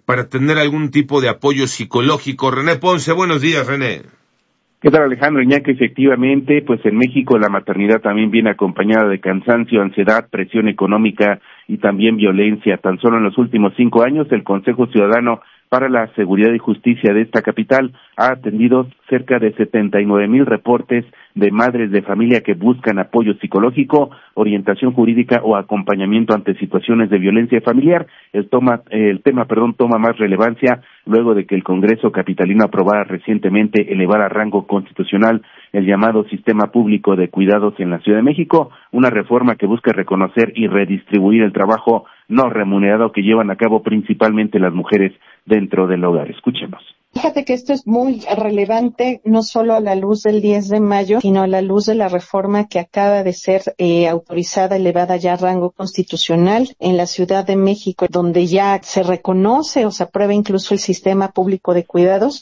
para tener algún tipo de apoyo psicológico. René Ponce, buenos días, René. ¿Qué tal, Alejandro? Iñaki, efectivamente, pues en México la maternidad también viene acompañada de cansancio, ansiedad, presión económica y también violencia. Tan solo en los últimos 5 años, el Consejo Ciudadano para la Seguridad y Justicia de esta capital ha atendido cerca de 79,000 reportes de madres de familia que buscan apoyo psicológico, orientación jurídica o acompañamiento ante situaciones de violencia familiar. El tema toma más relevancia luego de que el Congreso capitalino aprobara recientemente elevar a rango constitucional el llamado Sistema Público de Cuidados en la Ciudad de México, una reforma que busca reconocer y redistribuir el trabajo no remunerado que llevan a cabo principalmente las mujeres dentro del hogar. Escuchemos. Fíjate que esto es muy relevante, no solo a la luz del 10 de mayo, sino a la luz de la reforma que acaba de ser autorizada, elevada ya a rango constitucional en la Ciudad de México, donde ya se reconoce o se aprueba incluso el Sistema Público de Cuidados.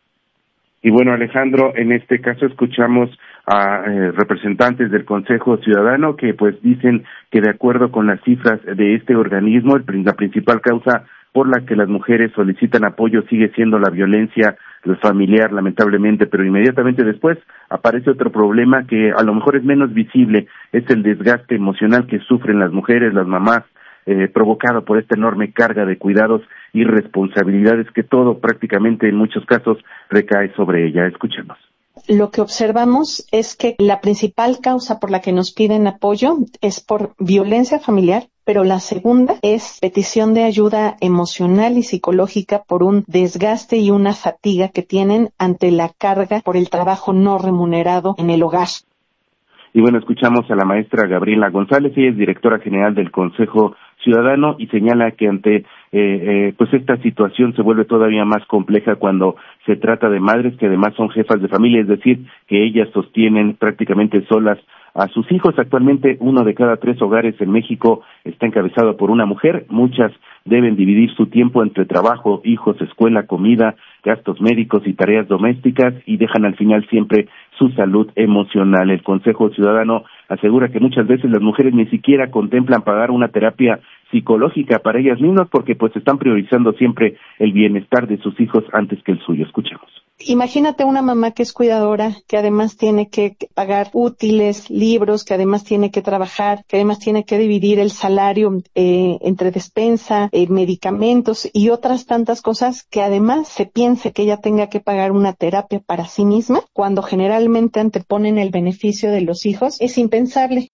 Y bueno, Alejandro, en este caso escuchamos a representantes del Consejo Ciudadano que pues dicen que de acuerdo con las cifras de este organismo, la principal causa por la que las mujeres solicitan apoyo sigue siendo la violencia familiar, lamentablemente, pero inmediatamente después aparece otro problema que a lo mejor es menos visible, es el desgaste emocional que sufren las mujeres, las mamás, provocado por esta enorme carga de cuidados y responsabilidades que todo prácticamente en muchos casos recae sobre ella. Escuchemos. Lo que observamos es que la principal causa por la que nos piden apoyo es por violencia familiar, pero la segunda es petición de ayuda emocional y psicológica por un desgaste y una fatiga que tienen ante la carga por el trabajo no remunerado en el hogar. Y bueno, escuchamos a la maestra Gabriela González, ella es directora general del Consejo Ciudadano y señala que ante pues esta situación se vuelve todavía más compleja cuando se trata de madres que además son jefas de familia, es decir, que ellas sostienen prácticamente solas a sus hijos. Actualmente 1 de cada 3 hogares en México está encabezado por una mujer. Muchas deben dividir su tiempo entre trabajo, hijos, escuela, comida, gastos médicos y tareas domésticas y dejan al final siempre su salud emocional. El Consejo Ciudadano asegura que muchas veces las mujeres ni siquiera contemplan pagar una terapia psicológica para ellas mismas porque pues están priorizando siempre el bienestar de sus hijos antes que el suyo. Escuchemos. Imagínate una mamá que es cuidadora, que además tiene que pagar útiles, libros, que además tiene que trabajar, que además tiene que dividir el salario entre despensa, medicamentos y otras tantas cosas, que además se piense que ella tenga que pagar una terapia para sí misma, cuando generalmente anteponen el beneficio de los hijos, es impensable.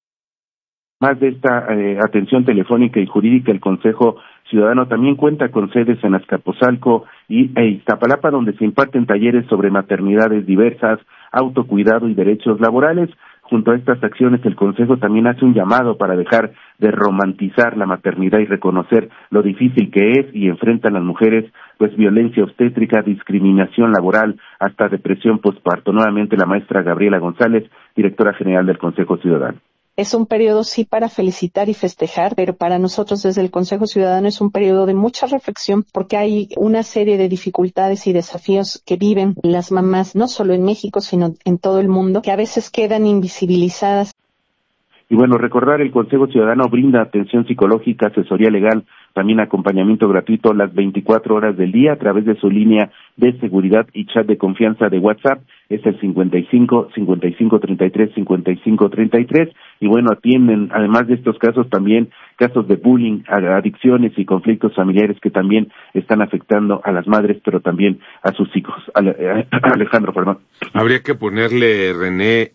Más de esta atención telefónica y jurídica, el Consejo Ciudadano también cuenta con sedes en Azcapotzalco y Iztapalapa, donde se imparten talleres sobre maternidades diversas, autocuidado y derechos laborales. Junto a estas acciones, el Consejo también hace un llamado para dejar de romantizar la maternidad y reconocer lo difícil que es y enfrentan las mujeres, pues violencia obstétrica, discriminación laboral, hasta depresión posparto. Nuevamente la maestra Gabriela González, directora general del Consejo Ciudadano. Es un periodo sí para felicitar y festejar, pero para nosotros desde el Consejo Ciudadano es un periodo de mucha reflexión porque hay una serie de dificultades y desafíos que viven las mamás, no solo en México, sino en todo el mundo, que a veces quedan invisibilizadas. Y bueno, recordar, el Consejo Ciudadano brinda atención psicológica, asesoría legal, también acompañamiento gratuito las 24 horas del día a través de su línea de seguridad y chat de confianza de WhatsApp, es el 55 33 55 33, y bueno, atienden, además de estos casos, también casos de bullying, adicciones y conflictos familiares que también están afectando a las madres, pero también a sus hijos. Alejandro, perdón. Habría que ponerle, René,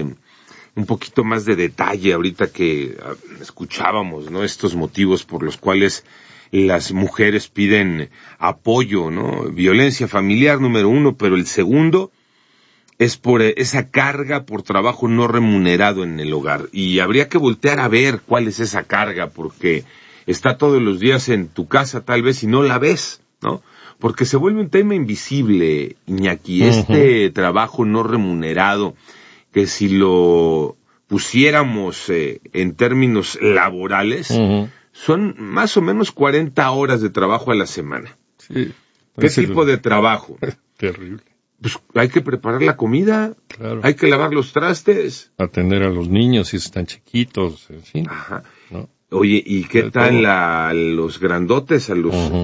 un poquito más de detalle ahorita que escuchábamos, ¿no? Estos motivos por los cuales las mujeres piden apoyo, ¿no? Violencia familiar, número 1, pero el segundo es por esa carga por trabajo no remunerado en el hogar. Y habría que voltear a ver cuál es esa carga, porque está todos los días en tu casa tal vez y no la ves, ¿no? Porque se vuelve un tema invisible, Iñaki, este trabajo no remunerado, que si lo pusiéramos en términos laborales, son más o menos 40 horas de trabajo a la semana. Sí. ¿Qué tipo de trabajo? Terrible. Pues hay que preparar la comida, claro. Hay que lavar los trastes. Atender a los niños si están chiquitos, en fin. Ajá. ¿No? Oye, ¿y qué tal a los grandotes, a los